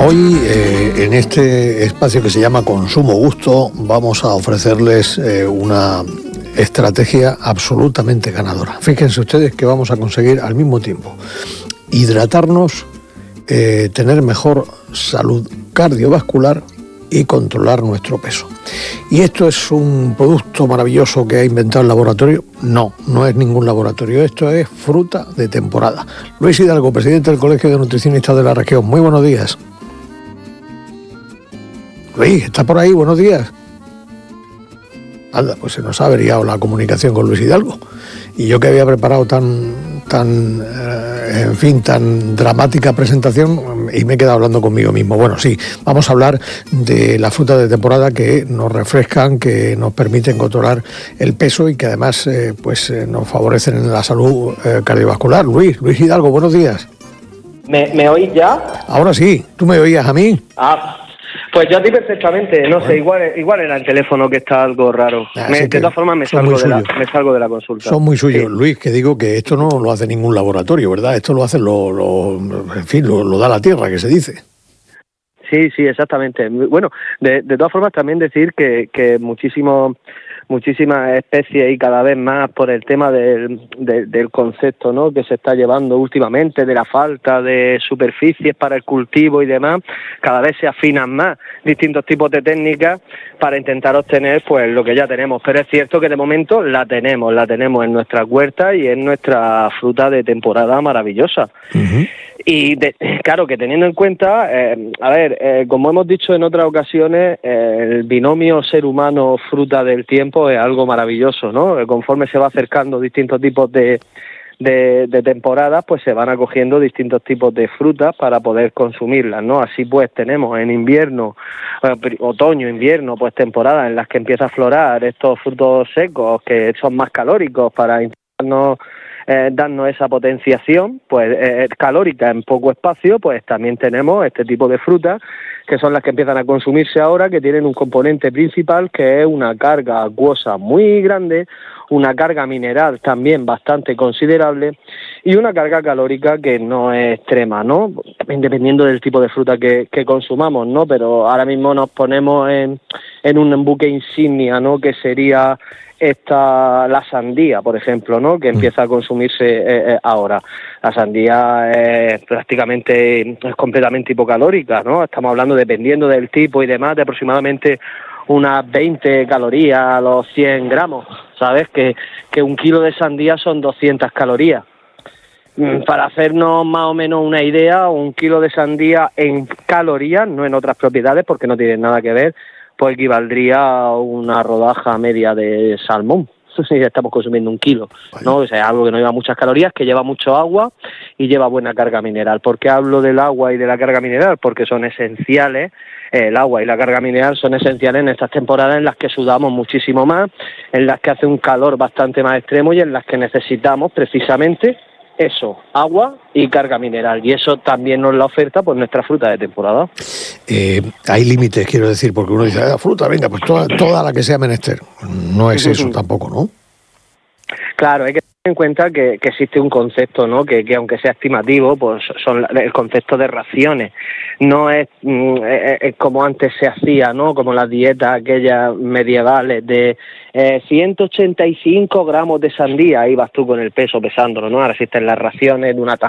Hoy, en este espacio que se llama Consumo Gusto, vamos a ofrecerles una estrategia absolutamente ganadora. Fíjense ustedes que vamos a conseguir al mismo tiempo hidratarnos, tener mejor salud cardiovascular y controlar nuestro peso. ¿Y esto es un producto maravilloso que ha inventado el laboratorio? No, no es ningún laboratorio, esto es fruta de temporada. Luis Hidalgo, presidente del Colegio de Nutricionistas de la región, muy buenos días. Luis, ¿está por ahí? Buenos días. Anda, pues se nos ha averiado la comunicación con Luis Hidalgo. Y yo que había preparado tan dramática presentación y me he quedado hablando conmigo mismo. Bueno, sí, vamos a hablar de la fruta de temporada que nos refrescan, que nos permiten controlar el peso y que además nos favorecen en la salud cardiovascular. Luis Hidalgo, buenos días. ¿Me oís ya? Ahora sí, ¿tú me oías a mí? Pues yo a ti perfectamente, no sé, igual era el teléfono que está algo raro. De todas formas me salgo de la consulta. Son muy suyos, sí. Luis, que digo que esto no lo hace ningún laboratorio, ¿verdad? Esto lo hace, lo da la tierra, que se dice. Sí, exactamente. Bueno, de todas formas también decir que muchísimas especies y cada vez más por el tema del concepto, ¿no?, que se está llevando últimamente, de la falta de superficies para el cultivo y demás, cada vez se afinan más distintos tipos de técnicas para intentar obtener pues lo que ya tenemos. Pero es cierto que de momento la tenemos en nuestras huertas y en nuestra fruta de temporada maravillosa. Uh-huh. Y claro, que teniendo en cuenta, como hemos dicho en otras ocasiones, el binomio ser humano-fruta del tiempo es algo maravilloso, ¿no? Conforme se va acercando distintos tipos de temporadas, pues se van acogiendo distintos tipos de frutas para poder consumirlas, ¿no? Así pues tenemos en invierno, otoño, invierno, pues temporadas en las que empieza a aflorar estos frutos secos que son más calóricos para darnos esa potenciación pues calórica en poco espacio. Pues también tenemos este tipo de frutas que son las que empiezan a consumirse ahora, que tienen un componente principal que es una carga acuosa muy grande, una carga mineral también bastante considerable y una carga calórica que no es extrema, ¿no? Dependiendo del tipo de fruta que consumamos, ¿no? Pero ahora mismo nos ponemos en un buque insignia, ¿no?, que sería la sandía, por ejemplo, ¿no?, que empieza a consumirse ahora. La sandía es completamente hipocalórica, ¿no? Estamos hablando, dependiendo del tipo y demás, de aproximadamente unas 20 calorías a los 100 gramos, ¿sabes? Que un kilo de sandía son 200 calorías. Para hacernos más o menos una idea, un kilo de sandía en calorías, no en otras propiedades, porque no tienen nada que ver, pues equivaldría a una rodaja media de salmón. Sí, estamos consumiendo un kilo, ¿no? O sea, algo que no lleva muchas calorías, que lleva mucho agua y lleva buena carga mineral. ¿Por qué hablo del agua y de la carga mineral? Porque son esenciales. El agua y la carga mineral son esenciales en estas temporadas en las que sudamos muchísimo más, en las que hace un calor bastante más extremo y en las que necesitamos precisamente eso, agua y carga mineral, y eso también nos la oferta pues nuestra fruta de temporada. Hay límites, quiero decir, porque uno dice, fruta, venga, pues toda la que sea menester. No es eso tampoco, ¿no? Claro, hay que tener en cuenta que existe un concepto, ¿no?, que aunque sea estimativo, pues son el concepto de raciones. No es como antes se hacía, ¿no?, como las dietas aquellas medievales de 185 gramos de sandía, ahí vas tú con el peso pesándolo, ¿no? Ahora existen las raciones de una